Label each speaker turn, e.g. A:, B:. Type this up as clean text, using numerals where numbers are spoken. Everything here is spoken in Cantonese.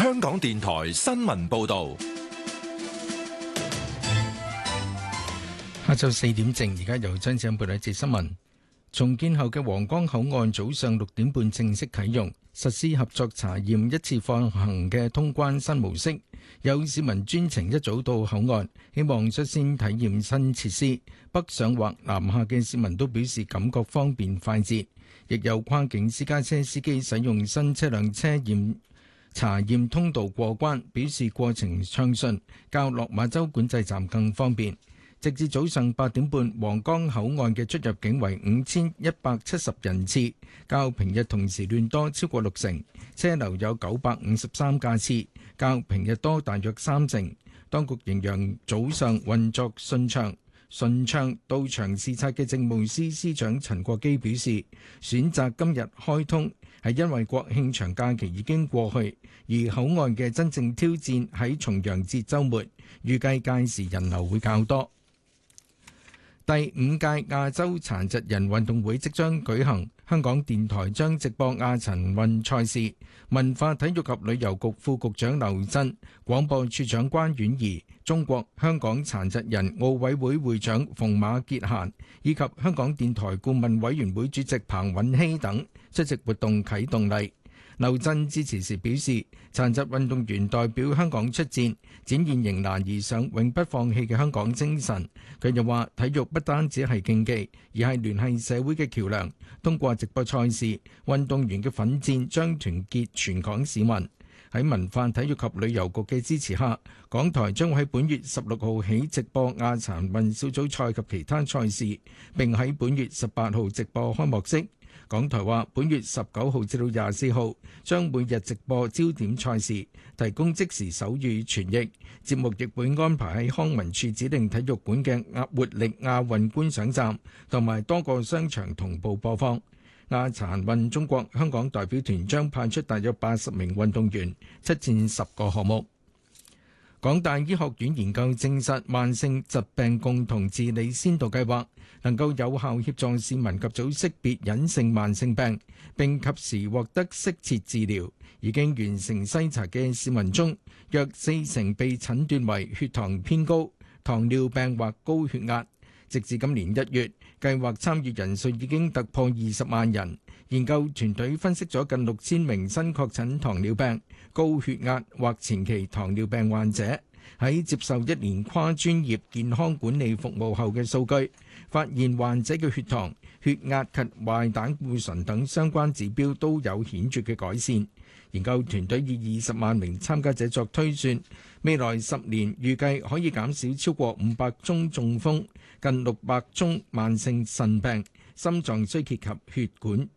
A: 香港電台新聞報道。
B: 下晝4點正，而家由張子欣報道一節新聞。重建後嘅皇崗口岸早上6點半正式啟用，實施合作查驗一次放行嘅通關新模式。有市民專程一早到口岸，希望率先體驗新設施。北上或南下嘅市民都表示感覺方便快捷，亦有跨境私家車司機使用新車輛查驗通道過關，表示過程暢順，較落馬洲管制站更方便。直至早上8點半，皇崗口岸嘅出入境為5170人次，較平日同時段多超過60%，車流有953架次，較平日多大約30%。當局形容早上運作順暢。到場視察嘅政務司司長陳國基表示，選擇今日開通係因為國慶長假期已經過去，而口岸嘅真正挑戰喺重陽節週末，預計屆時人流會較多。第5屆亞洲殘疾人運動會即將舉行，香港電台將直播亞殘運賽事。文化體育及旅遊局副局長劉震、廣播處長關婉儀、中國香港殘疾人奧委會會長馮馬潔嫻以及香港電台顧問委員會主席彭允熙等出席活動啟動禮。劉震致辭時表示，殘疾運動員代表香港出戰，展現迎難而上、永不放棄嘅香港精神。佢又話，體育不單止係競技，而係聯繫社會嘅橋樑。通過直播賽事，運動員嘅奮戰將團結全港市民。喺文化體育及旅遊局嘅支持下，港台將會喺本月16號起直播亞殘運小組賽及其他賽事，並喺本月18號直播開幕式。港台話，本月19號至到24號將每日直播焦點賽事，提供即時手語傳譯。節目亦會安排喺康文署指定體育館嘅活力亞運觀賞站同埋多個商場同步播放。亞殘運中國香港代表團將派出大約80名運動員，出戰10個項目。港大醫學院研究證實，慢性疾病共同治理先導計劃能夠有效協助市民及早識別隱性慢性病，並及時獲得適切治療。已經完成篩查嘅市民中，約40%被診斷為血糖偏高、糖尿病或高血壓。直至今年1月，計劃參與人數已經突破20萬人。研究團隊分析咗近6000名新確診糖尿病、高血壓或前期糖尿病患者喺接受1年跨專業健康管理服務後嘅數據，發現患者嘅血糖、血壓及壞膽固醇等相關指標都有顯著嘅改善。研究團隊以20萬名參加者作推算，未來10年預計可以減少超過500宗中風、近600宗慢性腎病、心臟衰竭及血管